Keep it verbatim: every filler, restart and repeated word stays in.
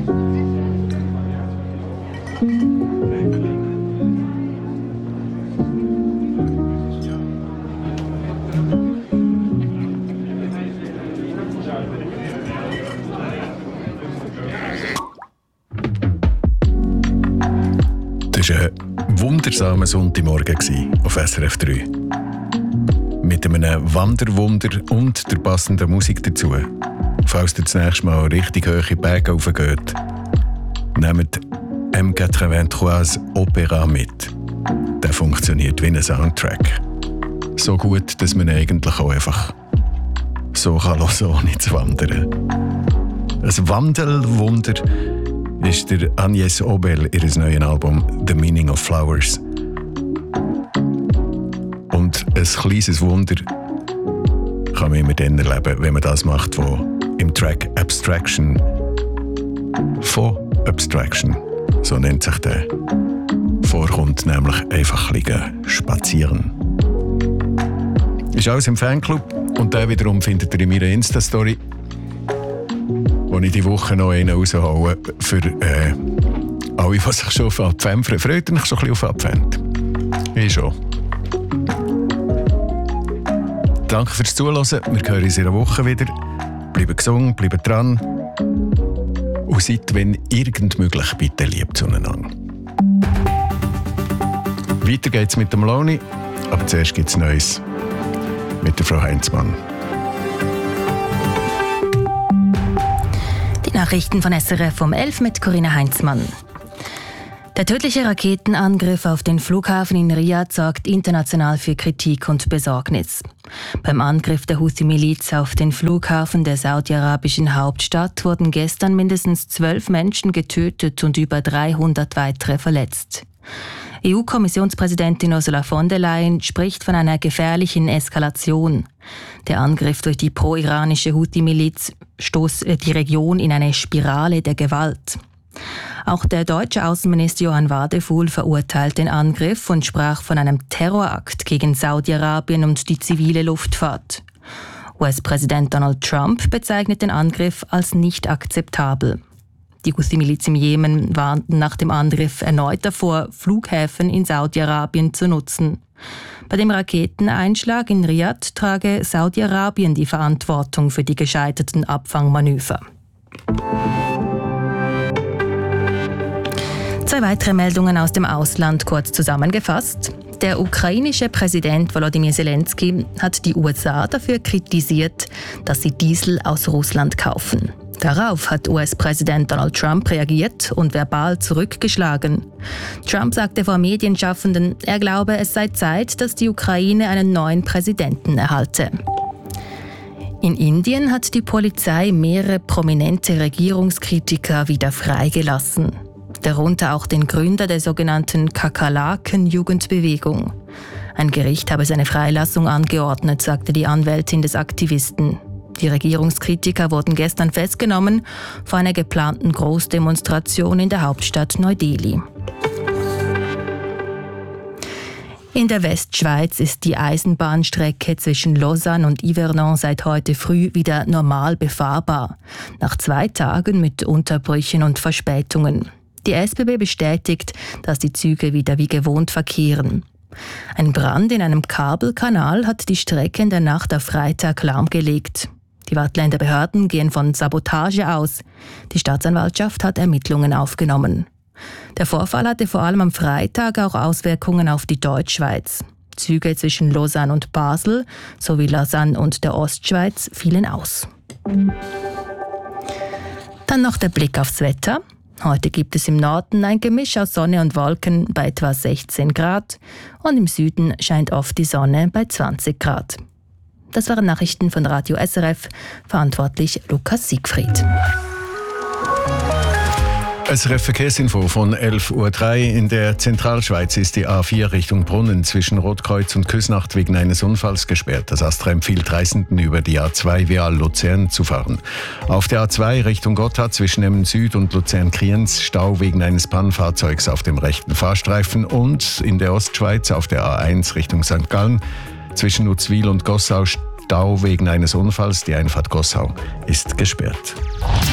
Es war ein wundersamer Sonntagmorgen auf S R F drei. Mit einem Wanderwunder und der passenden Musik dazu. Falls ihr das nächste Mal richtig hohe Berge raufgeht, nehmt M achtunddreiundachtzig Opera mit. Der funktioniert wie ein Soundtrack. So gut, dass man ihn eigentlich auch einfach so kann hören, ohne zu wandern. Ein Wandelwunder ist der Agnès Obel ihres neuen Album «The Meaning of Flowers». Und ein kleines Wunder kann man immer dann erleben, wenn man das macht, was im Track «Abstraction» von «Abstraction», so nennt sich der, vorkommt, nämlich einfach liegen, spazieren. Ist alles im Fanclub und den wiederum findet ihr in meiner Insta-Story, wo ich die Woche noch einen raushaue für äh, alle, die sich schon auf Advent freuen. Freut ihr euch schon ein bisschen auf Advent? Ich schon. Danke fürs Zuhören. Wir hören uns in einer Woche wieder. Bleibt gesund, bleibt dran. Und seid, wenn irgend möglich, bitte lieb zueinander. Weiter geht's mit dem Loni, aber zuerst gibt's Neues mit der Frau Heinzmann. Nachrichten von S R F um elf mit Corinna Heinzmann. Der tödliche Raketenangriff auf den Flughafen in Riyadh sorgt international für Kritik und Besorgnis. Beim Angriff der Houthi-Miliz auf den Flughafen der saudi-arabischen Hauptstadt wurden gestern mindestens zwölf Menschen getötet und über dreihundert weitere verletzt. E U-Kommissionspräsidentin Ursula von der Leyen spricht von einer gefährlichen Eskalation. Der Angriff durch die pro-iranische Houthi-Miliz stoßt die Region in eine Spirale der Gewalt. Auch der deutsche Außenminister Johann Wadefuhl verurteilt den Angriff und sprach von einem Terrorakt gegen Saudi-Arabien und die zivile Luftfahrt. U S-Präsident Donald Trump bezeichnet den Angriff als nicht akzeptabel. Die Houthi-Miliz im Jemen warnten nach dem Angriff erneut davor, Flughäfen in Saudi-Arabien zu nutzen. Bei dem Raketeneinschlag in Riyadh trage Saudi-Arabien die Verantwortung für die gescheiterten Abfangmanöver. Zwei weitere Meldungen aus dem Ausland kurz zusammengefasst. Der ukrainische Präsident Volodymyr Zelensky hat die U S A dafür kritisiert, dass sie Diesel aus Russland kaufen. Darauf hat U S-Präsident Donald Trump reagiert und verbal zurückgeschlagen. Trump sagte vor Medienschaffenden, er glaube, es sei Zeit, dass die Ukraine einen neuen Präsidenten erhalte. In Indien hat die Polizei mehrere prominente Regierungskritiker wieder freigelassen. Darunter auch den Gründer der sogenannten Kakerlaken-Jugendbewegung. Ein Gericht habe seine Freilassung angeordnet, sagte die Anwältin des Aktivisten. Die Regierungskritiker wurden gestern festgenommen vor einer geplanten Großdemonstration in der Hauptstadt Neu-Delhi. In der Westschweiz ist die Eisenbahnstrecke zwischen Lausanne und Yverdon seit heute früh wieder normal befahrbar. Nach zwei Tagen mit Unterbrüchen und Verspätungen. Die S B B bestätigt, dass die Züge wieder wie gewohnt verkehren. Ein Brand in einem Kabelkanal hat die Strecke in der Nacht auf Freitag lahmgelegt. Die Waadtländer Behörden gehen von Sabotage aus. Die Staatsanwaltschaft hat Ermittlungen aufgenommen. Der Vorfall hatte vor allem am Freitag auch Auswirkungen auf die Deutschschweiz. Züge zwischen Lausanne und Basel sowie Lausanne und der Ostschweiz fielen aus. Dann noch der Blick aufs Wetter. Heute gibt es im Norden ein Gemisch aus Sonne und Wolken bei etwa sechzehn Grad und im Süden scheint oft die Sonne bei zwanzig Grad. Das waren Nachrichten von Radio S R F, verantwortlich Lukas Siegfried. S R F-Verkehrsinfo von elf Uhr drei. In der Zentralschweiz ist die A vier Richtung Brunnen zwischen Rotkreuz und Küsnacht wegen eines Unfalls gesperrt. Das Astra empfiehlt Reisenden über die A zwei via Luzern zu fahren. Auf der A zwei Richtung Gotthard zwischen Emmen Süd und Luzern-Kriens Stau wegen eines Pannenfahrzeugs auf dem rechten Fahrstreifen und in der Ostschweiz auf der A eins Richtung Sankt Gallen zwischen Uzwil und Gossau Stau wegen eines Unfalls. Die Einfahrt Gossau ist gesperrt.